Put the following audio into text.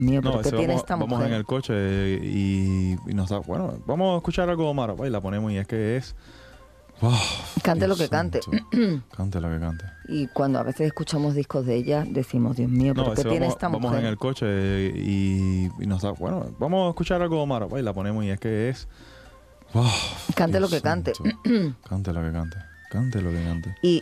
Mío, No, pero a ¿qué veces tiene vamos, esta vamos en mujer? el coche y nos da, bueno, vamos a escuchar algo de Omar, y la ponemos y es que es... ¡Oh, Cante lo Dios que cante. santo! Cante lo que cante. Y cuando a veces escuchamos discos de ella, decimos, Dios mío, No, a pero ¿qué veces tiene vamos, esta vamos en mujer? el coche y nos da, bueno, vamos a escuchar algo de Omar, y la ponemos y es que es... ¡Oh, Cante lo Dios que cante. santo! Cante lo que cante. Cante lo que cante. Y